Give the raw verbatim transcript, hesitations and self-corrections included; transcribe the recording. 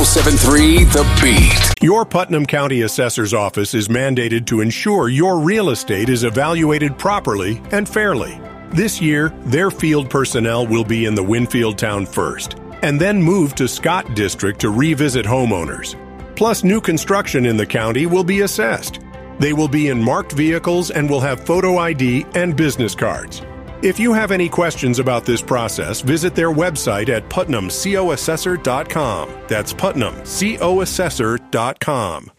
seven three The Beat. Your Putnam County Assessor's Office is mandated to ensure your real estate is evaluated properly and fairly. This year, their field personnel will be in the Winfield town first, and then move to Scott District to revisit homeowners. Plus, new construction in the county will be assessed. They will be in marked vehicles and will have photo I D and business cards. If you have any questions about this process, visit their website at putnam co assessor dot com. That's putnam co assessor dot com.